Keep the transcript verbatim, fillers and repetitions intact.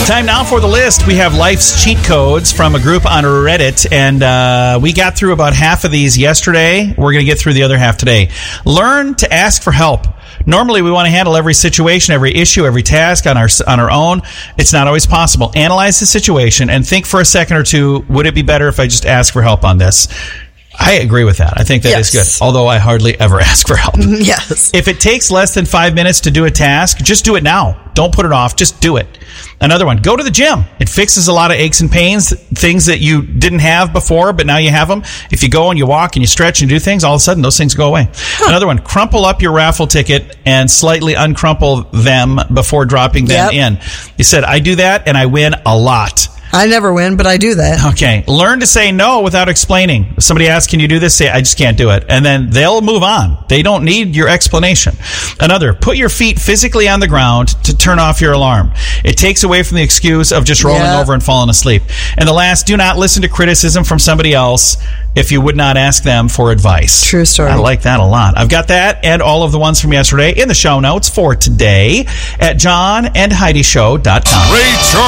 Time now for the list. We have life's cheat codes from a group on Reddit, and uh, we got through about half of these yesterday. We're going to get through the other half today. Learn to ask for help. Normally, we want to handle every situation, every issue, every task on our on our own. It's not always possible. Analyze the situation and think for a second or two, would it be better if I just ask for help on this? I agree with that. I think that yes. is good, although I hardly ever ask for help. Yes. If it takes less than five minutes to do a task, just do it now. Don't put it off. Just do it. Another one, go to the gym. It fixes a lot of aches and pains, things that you didn't have before, but now you have them. If you go and you walk and you stretch and do things, all of a sudden those things go away. Huh. Another one, crumple up your raffle ticket and slightly uncrumple them before dropping them yep. in. You said, I do that and I win a lot. I never win, but I do that. Okay. Learn to say no without explaining. If somebody asks, can you do this? Say, I just can't do it. And then they'll move on. They don't need your explanation. Another, put your feet physically on the ground to turn off your alarm. It takes away from the excuse of just rolling yeah. over and falling asleep. And the last, do not listen to criticism from somebody else if you would not ask them for advice. True story. I like that a lot. I've got that and all of the ones from yesterday in the show notes for today at john and heidi show dot com. Ray Charles.